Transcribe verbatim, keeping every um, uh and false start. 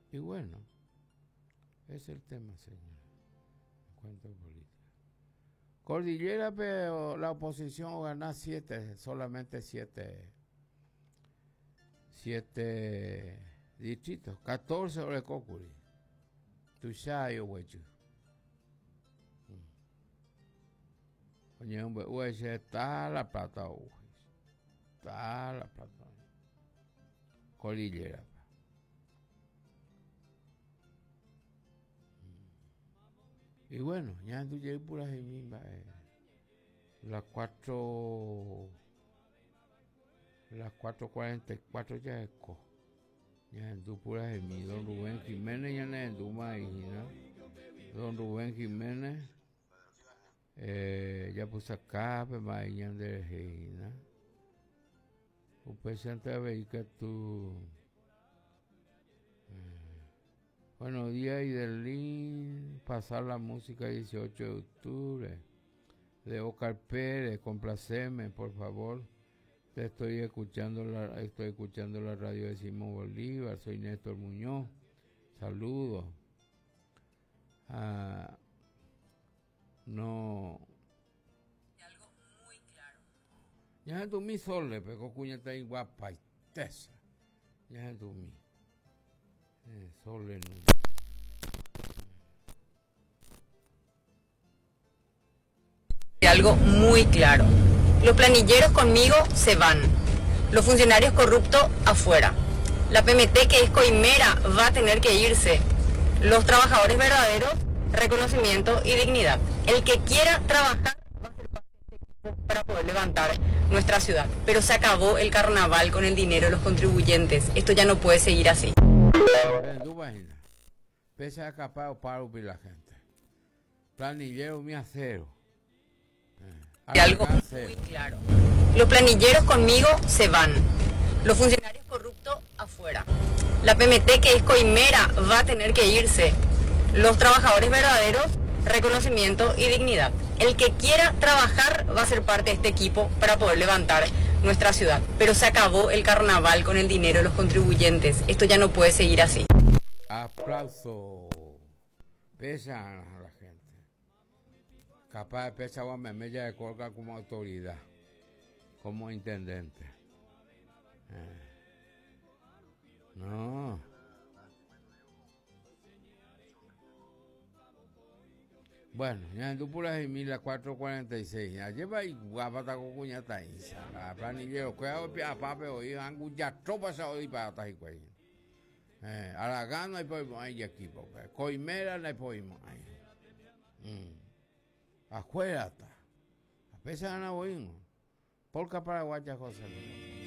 Y bueno, ese es el tema, señor. Encuentro político. Cordillera, pero la oposición gana siete, solamente siete, siete distritos, catorce sobre Cocuri. Tuxayo, huecho. Oye, huecho, está la plata, huecho. Está la plata. Cordillera. Y bueno, ya tú llegas por ahí misma. Eh, las cuatro. Las cuatro cuarenta y cuatro ya es co. Ya en tu pura de mí, don Rubén Jiménez, ya no es tu maíz, ¿no? Don Rubén Jiménez, eh, ya puse acá, pues maíz, ya de Regina. Un presente de ver que tú. Buenos días, Idelín. Pasar la música dieciocho de octubre. De Oscar Pérez, complaceme, por favor. Te estoy escuchando la, estoy escuchando la radio de Simón Bolívar. Soy Néstor Muñoz. Saludos. Ah, no. Algo muy claro. Ya en tu mi sole, pero cuña está ahí guapa y tesa. Ya en tu mi. Eh, sole no. Algo muy claro. Los planilleros conmigo se van. Los funcionarios corruptos afuera. La P M T, que es coimera, va a tener que irse. Los trabajadores verdaderos, reconocimiento y dignidad. El que quiera trabajar va a ser parte de este equipo para poder levantar nuestra ciudad. Pero se acabó el carnaval con el dinero de los contribuyentes. Esto ya no puede seguir así. Tú imaginas. Pese a capaz para la gente. Planillero mi acero. Y algo muy claro. Los planilleros conmigo se van. Los funcionarios corruptos afuera. La P M T, que es coimera, va a tener que irse. Los trabajadores verdaderos, reconocimiento y dignidad. El que quiera trabajar va a ser parte de este equipo para poder levantar nuestra ciudad. Pero se acabó el carnaval con el dinero de los contribuyentes. Esto ya no puede seguir así. Aplauso. Pesa a la gente. Capaz de pesa a Memella de colgar como autoridad, como intendente. Eh. No. Bueno, ya en tu pura de mil a cuatro cuarenta y seis. Ya lleva y guapata con cuña taísa. A planillero, cuidado, a pape, hoy, angulla, tropa esa hoy para tajicuay. Eh, Aragán no hay poimo ahí equipo. Coimera no hay poimo ahí. Mm. Afuera está. A pesar de Anahuín. Polka Paraguaya José.